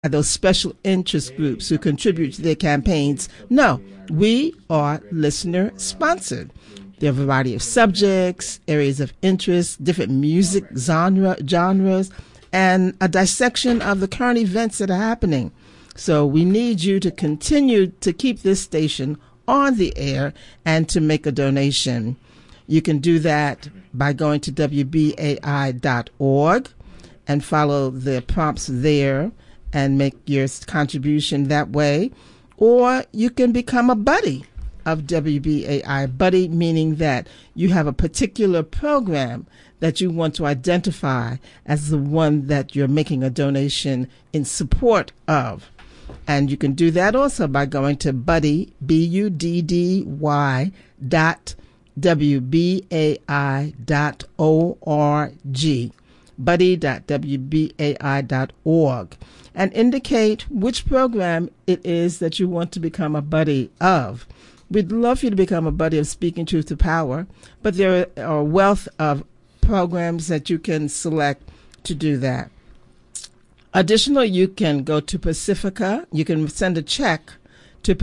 those special interest groups who contribute to their campaigns. No, we are listener sponsored. There are a variety of subjects, areas of interest, different music genres, and a dissection of the current events that are happening. So we need you to continue to keep this station on the air and to make a donation. You can do that by going to WBAI.org and follow the prompts there and make your contribution that way. Or you can become a buddy of WBAI. Buddy meaning that you have a particular program that you want to identify as the one that you're making a donation in support of. And you can do that also by going to buddy, BUDDY .WBAI.org, buddy.wbai.org, and indicate which program it is that you want to become a buddy of. We'd love you to become a buddy of Speaking Truth to Power, but there are a wealth of programs that you can select to do that. Additionally, you can go to Pacifica. You can send a check to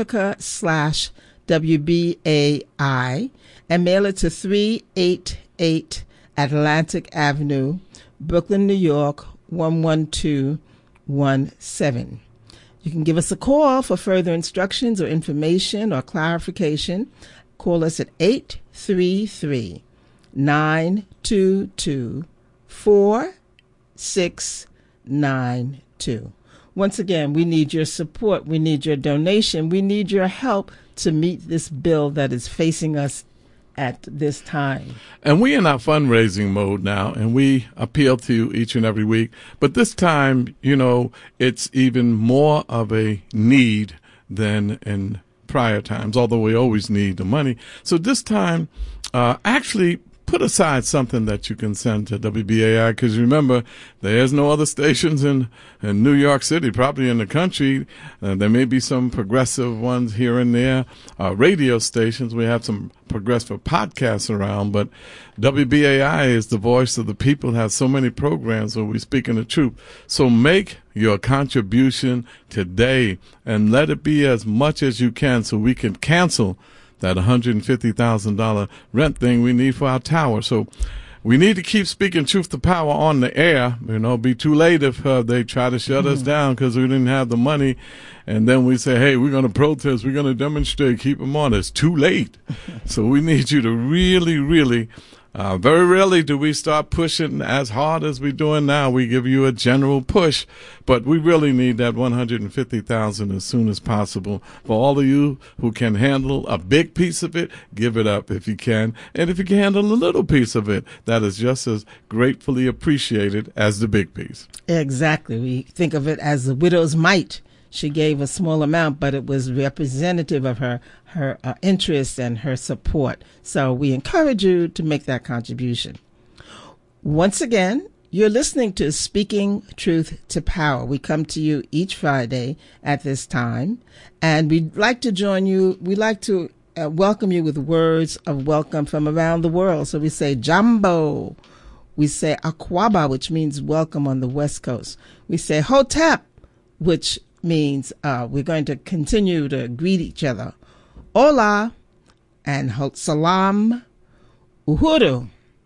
Pacifica/WBAI and mail it to 388 Atlantic Avenue, Brooklyn, New York, 11217. You can give us a call for further instructions or information or clarification. Call us at 833-922-4692. Once again, we need your support. We need your donation. We need your help to meet this bill that is facing us at this time. And we're in our fundraising mode now, and we appeal to you each and every week. But this time, it's even more of a need than in prior times, although we always need the money. So this time, actually put aside something that you can send to WBAI, because remember, there's no other stations in New York City, probably in the country. There may be some progressive ones here and there, radio stations. We have some progressive podcasts around, but WBAI is the voice of the people, has so many programs where we're speaking the truth. So make your contribution today and let it be as much as you can so we can cancel that $150,000 rent thing we need for our tower. So we need to keep Speaking Truth to Power on the air. Be too late if they try to shut us down because we didn't have the money. And then we say, hey, we're going to protest, we're going to demonstrate, keep them on. It's too late. So we need you to really, really, very rarely do we start pushing as hard as we're doing now. We give you a general push, but we really need that $150,000 as soon as possible. For all of you who can handle a big piece of it, give it up if you can. And if you can handle a little piece of it, that is just as gratefully appreciated as the big piece. Exactly. We think of it as the widow's mite. She gave a small amount, but it was representative of her interest and her support. So we encourage you to make that contribution. Once again, you're listening to Speaking Truth to Power. We come to you each Friday at this time, and we'd like to join you. We'd like to welcome you with words of welcome from around the world. So we say Jambo. We say Akwaba, which means welcome on the West Coast. We say Hotep, which means we're going to continue to greet each other. Hola and salam, uhuru,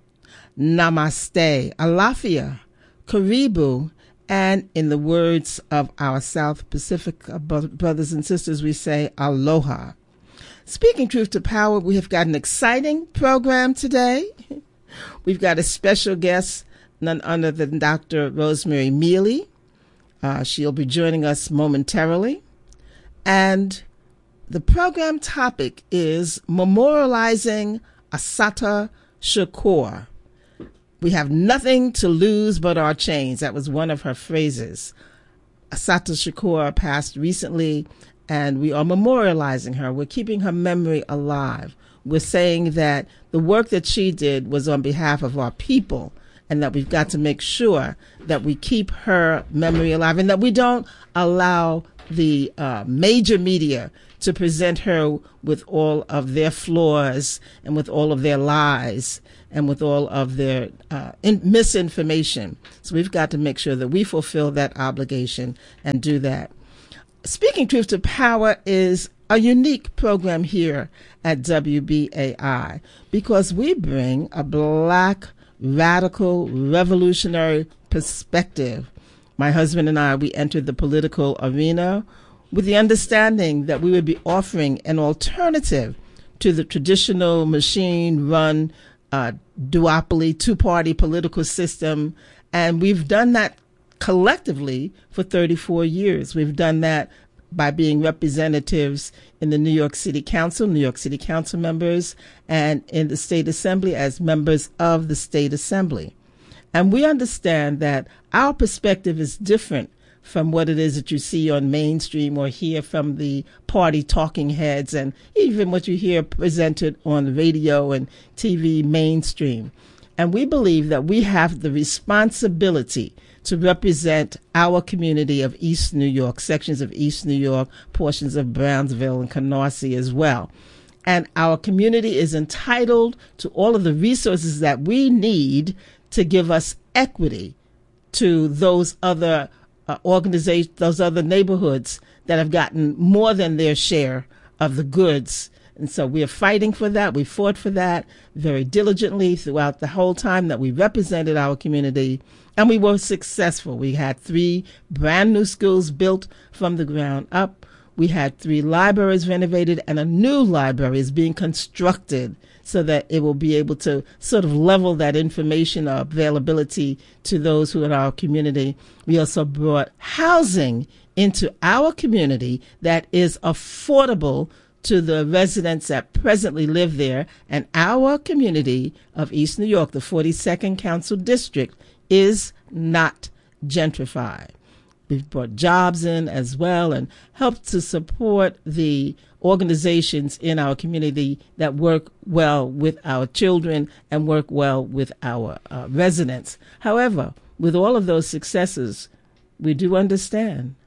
namaste, alafia, karibu, and in the words of our South Pacific brothers and sisters, we say aloha. Speaking Truth to Power, we have got an exciting program today. We've got a special guest, none other than Dr. Rosemary Mealy. She'll be joining us momentarily. And the program topic is memorializing Assata Shakur. We have nothing to lose but our chains. That was one of her phrases. Assata Shakur passed recently, and we are memorializing her. We're keeping her memory alive. We're saying that the work that she did was on behalf of our people, and that we've got to make sure that we keep her memory alive and that we don't allow the major media to present her with all of their flaws and with all of their lies and with all of their misinformation. So we've got to make sure that we fulfill that obligation and do that. Speaking Truth to Power is a unique program here at WBAI because we bring a Black, radical, revolutionary perspective. My husband and I, we entered the political arena with the understanding that we would be offering an alternative to the traditional machine-run duopoly, two-party political system. And we've done that collectively for 34 years. We've done that by being representatives in the New York City Council members, and in the State Assembly as members of the State Assembly. And we understand that our perspective is different from what it is that you see on mainstream or hear from the party talking heads, and even what you hear presented on the radio and TV mainstream. And we believe that we have the responsibility to represent our community of East New York, sections of East New York, portions of Brownsville and Canarsie as well. And our community is entitled to all of the resources that we need to give us equity to those other organizations, those other neighborhoods that have gotten more than their share of the goods. And so we are fighting for that. We fought for that very diligently throughout the whole time that we represented our community. And we were successful. We had 3 brand new schools built from the ground up. We had 3 libraries renovated, and a new library is being constructed so that it will be able to sort of level that information availability to those who are in our community. We also brought housing into our community that is affordable to the residents that presently live there. And our community of East New York, the 42nd Council District, is not gentrified. We've brought jobs in as well and helped to support the organizations in our community that work well with our children and work well with our residents. However, with all of those successes, we do understand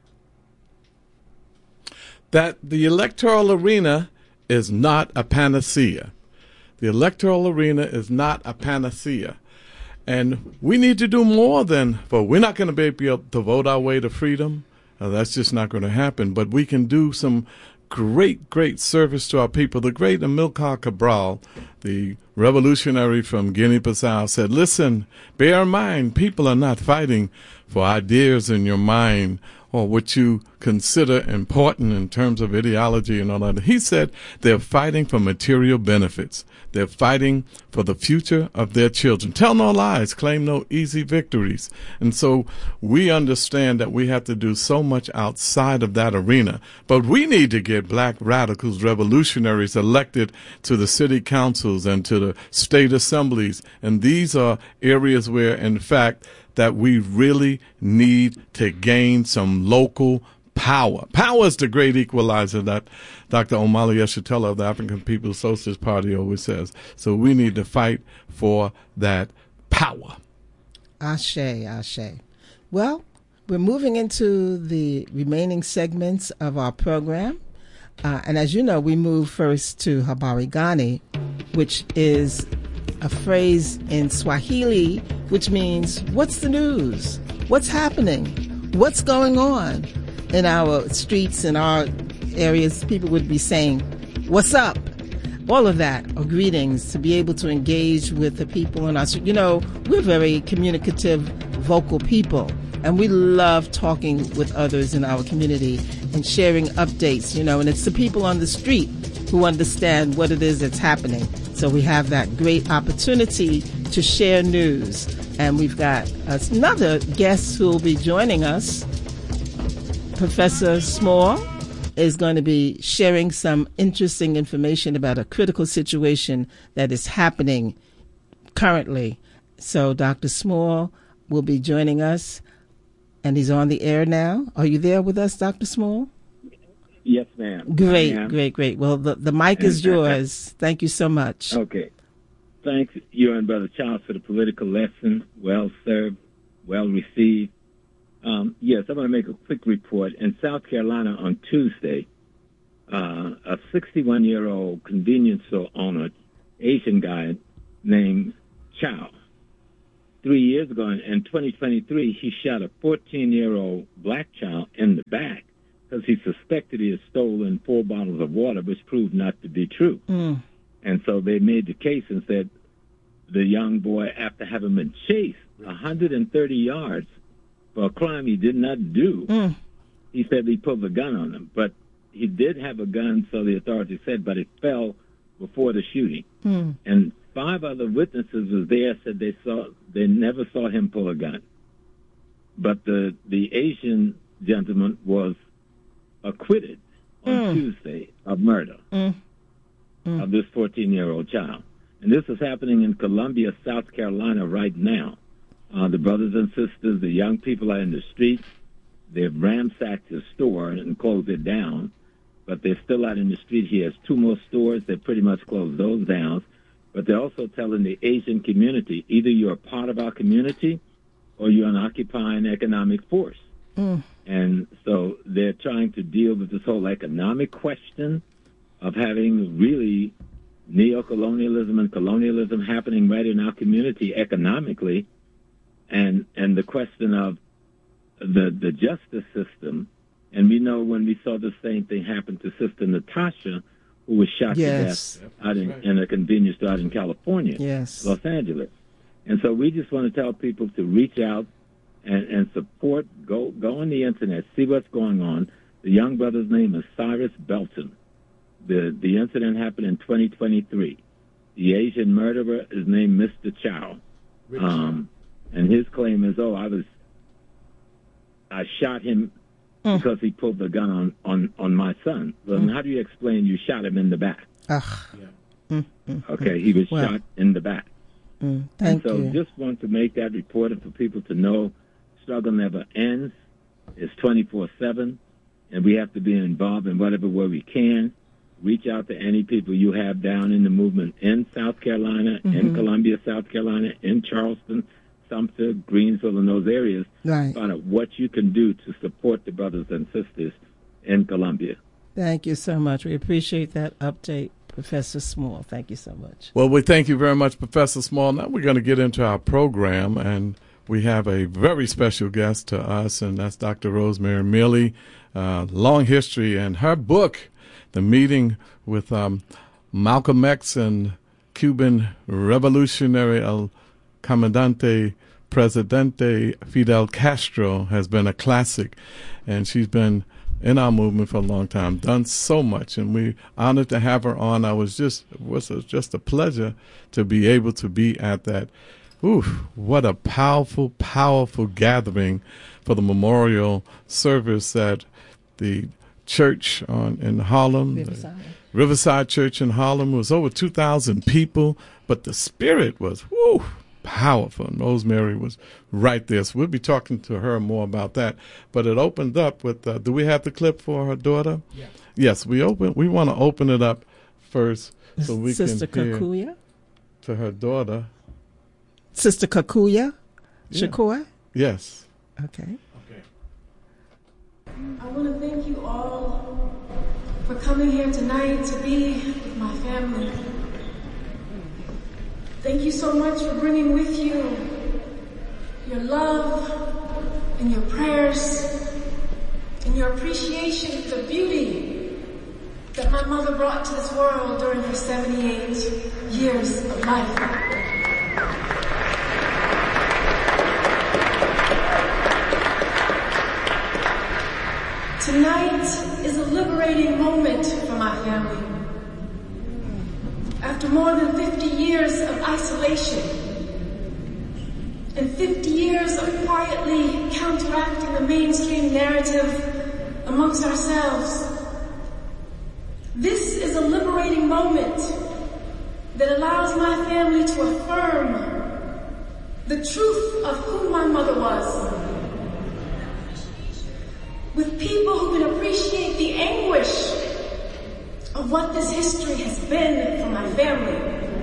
that the electoral arena is not a panacea. The electoral arena is not a panacea. And we need to do more than vote. We're not going to be able to vote our way to freedom. That's just not going to happen. But we can do some great, great service to our people. The great Amilcar Cabral, the revolutionary from Guinea-Bissau, said, listen, bear in mind, people are not fighting for ideas in your mind or what you consider important in terms of ideology and all that. He said they're fighting for material benefits. They're fighting for the future of their children. Tell no lies, claim no easy victories. And so we understand that we have to do so much outside of that arena. But we need to get Black radicals, revolutionaries elected to the city councils and to the state assemblies. And these are areas where, in fact, that we really need to gain some local power. Power is the great equalizer that Dr. Omali Yeshitela of the African People's Socialist Party always says. So we need to fight for that power. Ashe, ashe. Well, we're moving into the remaining segments of our program. And as you know, we move first to Habari Gani, which is a phrase in Swahili, which means, what's the news? What's happening? What's going on? In our streets, in our areas, people would be saying, what's up? All of that are greetings, to be able to engage with the people in our street. You know, we're very communicative, vocal people, and we love talking with others in our community and sharing updates, you know, and it's the people on the street who understand what it is that's happening. So we have that great opportunity to share news. And we've got another guest who will be joining us. Professor Small is going to be sharing some interesting information about a critical situation that is happening currently. So Dr. Small will be joining us, and he's on the air now. Are you there with us, Dr. Small? Yes, ma'am. Great. Well, the mic is yours. Thank you so much. Okay. Thanks, you and Brother Charles, for the political lesson. Well served, well received. Yes, I'm going to make a quick report. In South Carolina on Tuesday, a 61-year-old convenience store owner, Asian guy named Chow. 3 years ago, in 2023, he shot a 14-year-old black child in the back because he suspected he had stolen 4 bottles of water, which proved not to be true. And so they made the case and said the young boy, after having been chased 130 yards for a crime he did not do, he said he pulled a gun on him. But he did have a gun, so the authorities said, but it fell before the shooting. And 5 other witnesses was there, said they never saw him pull a gun. But the Asian gentleman was acquitted on Tuesday of murder of this 14-year-old child. And this is happening in Columbia, South Carolina right now. The brothers and sisters, the young people are in the streets. They've ransacked his store and closed it down, but they're still out in the street. He has 2 more stores. They pretty much closed those down. But they're also telling the Asian community, either you're a part of our community or you're an occupying economic force. And so they're trying to deal with this whole economic question of having really neocolonialism and colonialism happening right in our community economically, and the question of the justice system. And we know when we saw the same thing happen to Sister Natasha, who was shot to death out in a convenience store out in California, Los Angeles. And so we just want to tell people to reach out and support. Go on the internet, see what's going on. The young brother's name is Cyrus Belton. The incident happened in 2023. The Asian murderer is named Mr. Chow. And his claim is, I shot him because he pulled the gun on my son. Well, how do you explain you shot him in the back? Okay, he was shot in the back. Thank you. So just want to make that report for people to know struggle never ends. It's 24/7, and we have to be involved in whatever way we can. Reach out to any people you have down in the movement in South Carolina, in Columbia, South Carolina, in Charleston, Sumter, Greensville, and those areas. Find out what you can do to support the brothers and sisters in Columbia. Thank you so much. We appreciate that update, Professor Small. Thank you so much. Well, we thank you very much, Professor Small. Now we're going to get into our program, and we have a very special guest to us, and that's Dr. Rosemary Milley. Long history, and her book, The Meeting with Malcolm X and Cuban Revolutionary El Comandante Presidente Fidel Castro, has been a classic, and she's been in our movement for a long time, done so much, and we're honored to have her on. It was just a pleasure to be able to be at that. What a powerful, powerful gathering for the memorial service at the church in Harlem. Riverside Church in Harlem. It was over 2,000 people, but the spirit was powerful. And Rosemary was right there. So we'll be talking to her more about that. But it opened up with, do we have the clip for her daughter? Yeah. Yes, we want to open it up first so we Sister can hear Kakuya? To her daughter. Sister Kakuya? Shakur? Yes. Okay. I want to thank you all for coming here tonight to be with my family. Thank you so much for bringing with you your love and your prayers and your appreciation for the beauty that my mother brought to this world during her 78 years of life. Tonight is a liberating moment for my family. After more than 50 years of isolation and 50 years of quietly counteracting the mainstream narrative amongst ourselves, this is a liberating moment that allows my family to affirm the truth of who my mother was, with people who can appreciate the anguish of what this history has been for my family,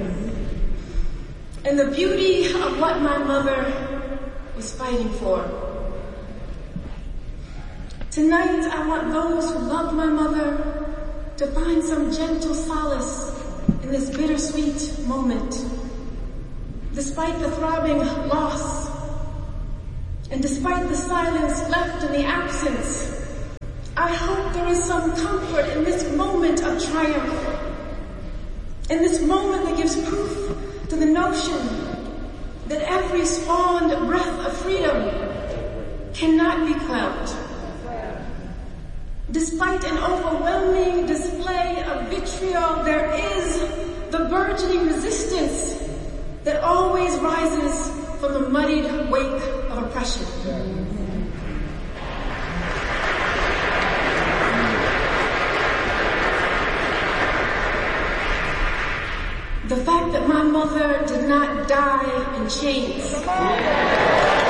and the beauty of what my mother was fighting for. Tonight, I want those who loved my mother to find some gentle solace in this bittersweet moment. Despite the throbbing loss, and despite the silence left in the absence, I hope there is some comfort in this moment of triumph, in this moment that gives proof to the notion that every spawned breath of freedom cannot be quelled. Despite an overwhelming display of vitriol, there is the burgeoning resistance that always rises from the muddied wake of oppression. The fact that my mother did not die in chains